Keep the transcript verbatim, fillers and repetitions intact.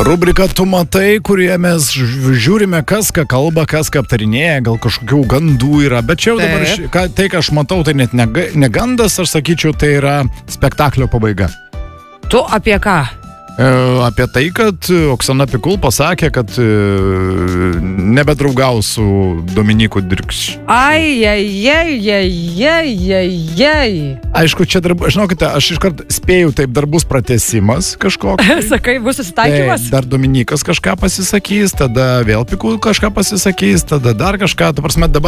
Rubrika Tu matai, kurie mes žiūrime, kas ką kalba, kas ką aptarinėja, gal kažkokių gandų yra, bet čia jau dabar, ši, ką, tai, ką aš matau, tai net ne, ne gandas, aš sakyčiau, tai yra spektaklio pabaiga. Tu apie ką? E, apie tai, kad Oksana Pikul pasakė, kad e, nebedraugaus su Dominiku Dirkš. Ai, ai, ai, ai, ai, ai, ai. Aišku, čia, dar, žinokite, aš iškart spėjau, taip, dar bus pratęsimas kažkoks. Sakai, bus susitaikymas? Taip, dar Dominikas kažką pasisakys, tada vėl Pikul kažką pasisakys, tada dar kažką, ta prasme, dabar